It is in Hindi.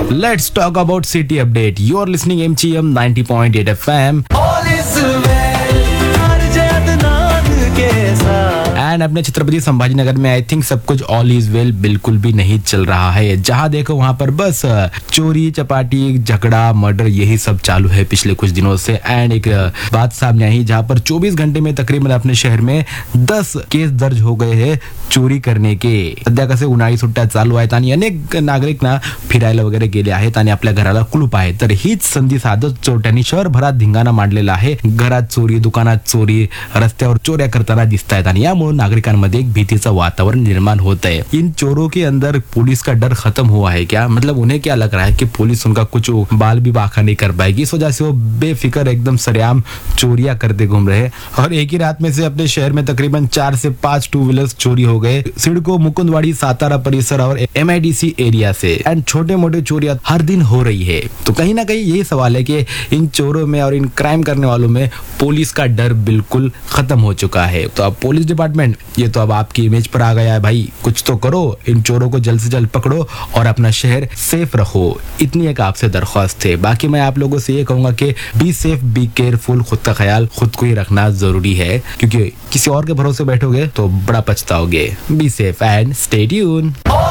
Let's talk about city update. You're listening MGM 90.8 FM. And अपने छत्रपति संभाजी नगर में आई थिंक सब कुछ ऑल इज वेल बिल्कुल भी नहीं चल रहा है। जहां देखो वहां पर बस चोरी चपाटी झगड़ा मर्डर यही सब चालू है पिछले कुछ दिनों से। एंड एक बात सामने आई जहां पर 24 घंटे में तकरीबन अपने शहर में 10 केस दर्ज हो गए हैं चोरी करने के। सध्या कसे उन्हाळी सुट्ट्या चालू आहेत आणि अनेक नागरिक ना फिरायला वगैरे गेले आहेत आणि आपल्या घराला कुलूप आहे। तर हीच संधी साधत चोरट्यांनी शहरभरात धिंगाणा मांडलेला आहे। घरात चोरी, दुकानात चोरी, रस्त्यावर चोऱ्या करताना दिसत आहेत आणि यामुळे नागरिकांमध्ये एक भीतीचं वातावरण निर्माण होता है। इन चोरों के अंदर पुलिस का डर खत्म हुआ है क्या? मतलब उन्हें क्या लग रहा है कि पुलिस उनका कुछ बाल भी बांका नहीं कर पाएगी। इस वजह से वो बेफिक्र एकदम सरेआम चोरियां करते घूम रहे। और एक ही रात में से अपने शहर में तकरीबन 4 से 5 टू व्हीलर्स चोरी हो गए सिडको, मुकुंदवाड़ी, सातारा परिसर और MIDC एरिया से। एंड छोटे मोटे चोरियां हर दिन हो रही है। तो कहीं ना कहीं यही सवाल है कि इन चोरों में और इन क्राइम करने वालों में पुलिस का डर बिल्कुल खत्म हो चुका है। तो अब पुलिस डिपार्टमेंट ये तो अब आपकी इमेज पर आ गया है भाई, कुछ तो करो, इन चोरों को जल्द से जल्द पकड़ो और अपना शहर सेफ रखो। इतनी एक आपसे दरख्वास्त है। बाकी मैं आप लोगों से ये कहूंगा कि बी सेफ, बी केयरफुल, खुद का ख्याल खुद को ही रखना जरूरी है, क्योंकि किसी और के भरोसे बैठोगे तो बड़ा पछताओगे। Be safe and stay tune.